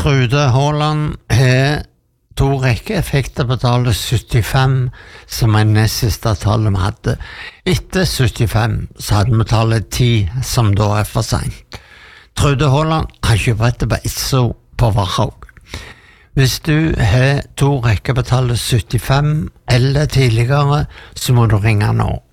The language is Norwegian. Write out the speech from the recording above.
Trude Haaland har to rekkeeffekter på tallet 75, som nest siste tallet vi hadde. Etter 75 så hadde vi tallet 10, som da for sent. Trude Haaland har kjøprettet på Itso på Varhaug. Hvis du har to rekker på tallet 75 eller tidligere, så må du ringe nå.